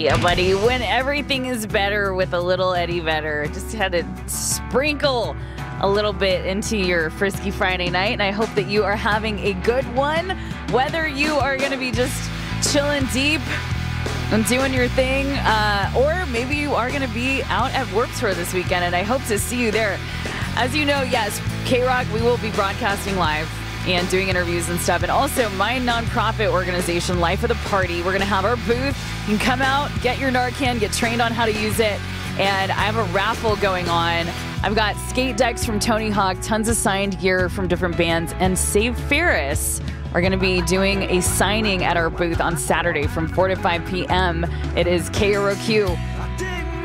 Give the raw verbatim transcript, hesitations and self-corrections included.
Yeah, buddy, when everything is better with a little Eddie Vedder. Just had to sprinkle a little bit into your Frisky Friday night, and I hope that you are having a good one. Whether you are going to be just chilling deep and doing your thing, uh, or maybe you are going to be out at Warped Tour this weekend, and I hope to see you there. As you know, yes, K-Rock, we will be broadcasting live and doing interviews and stuff. And also my nonprofit organization, Life of the Party, we're going to have our booth. You can come out, get your Narcan, get trained on how to use it. And I have a raffle going on. I've got skate decks from Tony Hawk, tons of signed gear from different bands, and Save Ferris are going to be doing a signing at our booth on Saturday from four to five p m It is K R O Q.